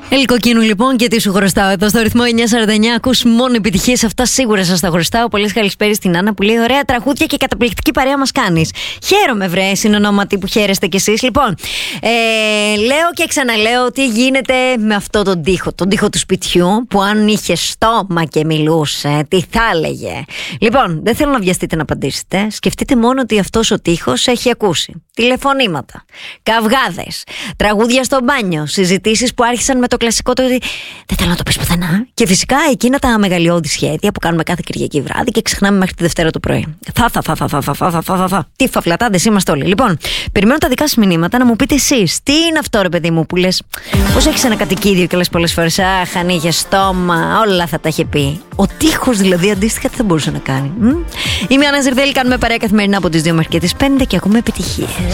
Ελκοκίνου λοιπόν, και τι σου χρωστάω εδώ στο ρυθμό 949. Ακούς μόνο επιτυχίες, αυτά σίγουρα σας τα χρωστάω. Πολλές καλησπέρες στην Άννα που λέει: ωραία τραγούδια και καταπληκτική παρέα μας κάνεις. Χαίρομαι, βρε, συνονόματι που χαίρεστε κι εσείς. Λοιπόν, λέω και ξαναλέω τι γίνεται με αυτό τον τοίχο του σπιτιού, που αν είχε στόμα και μιλούσε, τι θα έλεγε. Λοιπόν, δεν θέλω να βιαστείτε να απαντήσετε. Σκεφτείτε μόνο ότι αυτός ο τοίχος έχει ακούσει τηλεφωνήματα, καυγάδες, τραγούδια στο μπάνιο, συζητήσεις που άρχισαν με το κλασικό το ότι δεν θέλω να το πεις πουθενά. Και φυσικά εκείνα τα μεγαλειώδη σχέδια που κάνουμε κάθε Κυριακή βράδυ και ξεχνάμε μέχρι τη Δευτέρα το πρωί. Τι φαυλατάδες είμαστε όλοι. Λοιπόν, περιμένω τα δικά σας μηνύματα να μου πείτε εσείς τι είναι αυτό, ρε παιδί μου, που λες πως έχεις ένα κατοικίδιο και λες πολλές φορές αχ, αν είχε στόμα, όλα θα τα είχε πει. Ο τοίχος δηλαδή αντίστοιχα τι θα μπορούσε να κάνει. Είμαι η Άννα Ζερδέλη, κάνουμε παρέα καθημερινά από τις 2 μέχρι και τις 5 και ακούμε επιτυχίες.